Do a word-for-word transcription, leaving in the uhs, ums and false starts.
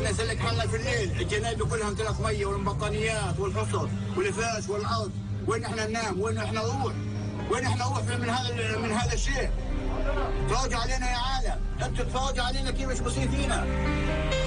احنا نسلك حالنا في الليل، الجنايب كلها امتلاك ميه والبطانيات والحصر والفاش والعظ، وين احنا ننام؟ وين احنا نروح؟ وين احنا نروح من هذا من هذا الشيء؟ تفرجوا علينا يا عالم، انتوا تفرجوا علينا كيف مش بصير فينا.